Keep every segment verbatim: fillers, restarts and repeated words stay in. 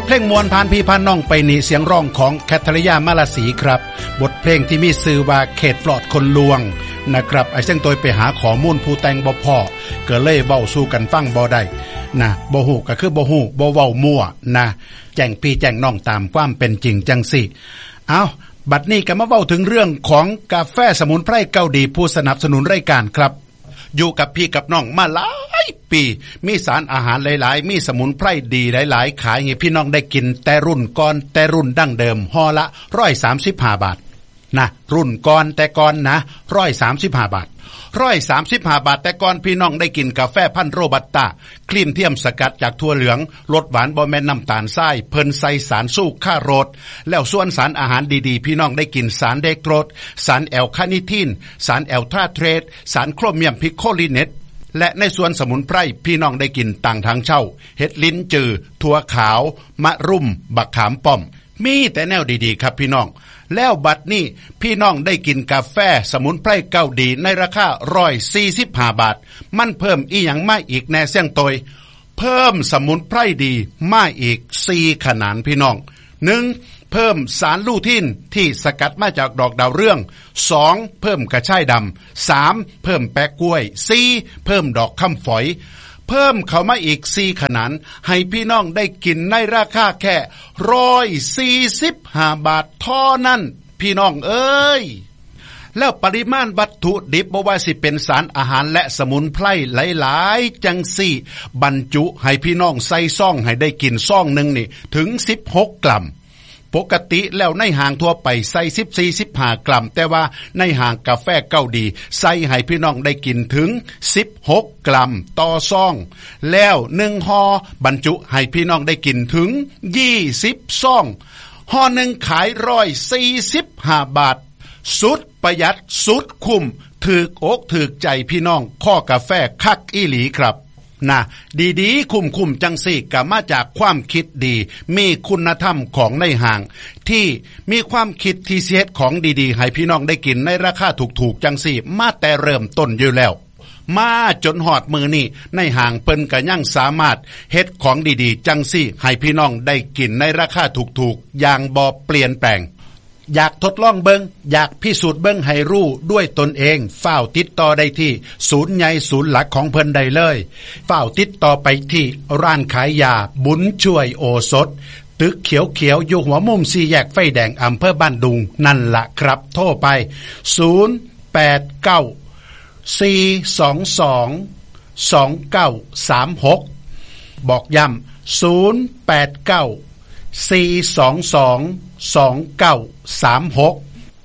เพลงมวลผ่านพี่พานน้องไปนี่เสียงร้องของแคทริยามาลาสีครับบทเพลงที่มีชื่อว่าเขตปลอดคนลวงนะครับไอ้เส้นตัวไปหาข้อมูลผู้แต่งบ่พอก็เลยเว้าสู่กันฟังบ่ได้นะบ่ฮู้ก็คือบ่ฮู้บ่เว้ามั่วนะแจ้งพี่แจ้งน้องตามความเป็นจริงจังสิเอาบัดนี้ก็มาเว้าถึงเรื่องของกาแฟสมุนไพรเกาดีผู้สนับสนุนรายการครับอยู่กับพี่กับน้องมาหลายปีมีสารอาหารหลายๆมีสมุนไพรดีหลายๆขายให้พี่น้องได้กินแต่รุ่นก่อนแต่รุ่นดั้งเดิมห่อละหนึ่งร้อยสามสิบห้าบาทนะรุ่นก่อนแต่ก่อนนะหนึ่งร้อยสามสิบห้าบาทหนึ่งร้อยสามสิบห้าบาทแต่ก่อนพี่น้องได้กินกาแฟพันธุ์โรบัสต้าครีมเทียมสกัดจากถั่วเหลืองรสหวานบ่แม่นน้ำตาลทรายเพิ่นใส่สารสู้ฆ่าโรคแล้วส่วนสารอาหารดีๆพี่น้องได้กินสารเดกโตรสสารแอลคาเนิทินสารแอลทราเทรตสารโครเมียมพิโคลิเนตและในส่วนสมุนไพรพี่น้องได้กินต่างทางเช่าเห็ดลิ้นจือถั่วขาวมะรุ่มบักขามป้อมมีแต่แนวดีๆครับพี่น้องแล้วบัดนี้พี่น้องได้กินกาแฟสมุนไพรเกาดีในราคาหนึ่งร้อยสี่สิบห้าบาทมันเพิ่มอีหยังมาอีกแน่เสี่ยงตอยเพิ่มสมุนไพรดีมาอีกสี่ขนาดพี่น้องหนึ่งเพิ่มสารลูทีนที่สกัดมาจากดอกดาวเรืองสองเพิ่มกระชายดำสามเพิ่มแปะกล้วยสี่เพิ่มดอกคำฝอยเพิ่มเข้ามาอีกสี่ขนาดให้พี่น้องได้กินในราคาแค่หนึ่งร้อยสี่สิบห้าบาทเท่านั้นพี่น้องเอ้ยแล้วปริมาณวัตถุดิบบ่ว่าสิเป็นสารอาหารและสมุนไพรหลายๆจังสี่บรรจุให้พี่น้องใส่ซองให้ได้กินซองนึงนี่ถึงสิบหกกรัมปกติแล้วในห้างทั่วไปใส่สิบสี่ สิบห้ากรัมแต่ว่าในห้างกาแฟเกาดีใส่ให้พี่น้องได้กินถึงสิบหกกรัมต่อซองแล้วหนึ่งห่อบรรจุให้พี่น้องได้กินถึงยี่สิบซองห่อหนึ่งขายหนึ่งร้อยสี่สิบห้าบาทสุดประหยัดสุดคุ้มถูกอกถูกใจพี่น้องข้อกาแฟคักอีหลีครับนะดีๆคุ้มๆจังสี่ก็มาจากความคิดดีมีคุณธรรมของในห้างที่มีความคิดที่เสียดของดีๆให้พี่น้องได้กินในราคาถูกๆจังสี่มาแต่เริ่มต้นอยู่แล้วมาจนหอดมือนี่ในห้างเปิ้นก็ยังสามารถเฮ็ดของดีๆจังสี่ให้พี่น้องได้กินในราคาถูกๆอย่างบ่เปลี่ยนแปลงอยากทดลองเบิงอยากพิสูจน์เบิงให้รู้ด้วยตนเองฝ้าวติดต่อได้ที่ศูนย์ใหญ่ศูนย์หลักของเพิ่นได้เลยฝ้าวติดต่อไปที่ร้านขายยาบุญช่วยโอสถตึกเขียวๆอยู่หัวมุมสี่แยกไฟแดงอำเภอบ้านดุงนั่นละครับโทรไปศูนย์ แปด เก้า สี่ สอง สอง สอง เก้า สาม หกบอกย้ำศูนย์ แปด เก้า สี่ สอง สอง สอง เก้า สาม หก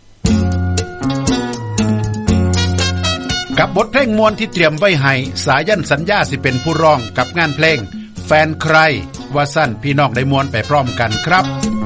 กับบทเพลงมวลที่เตรียมไว้ให้สายันสัญญาสิเป็นผู้ร้องกับงานเพลงแฟนใครว่าสั้นพี่น้องได้มวลไปพร้อมกันครับ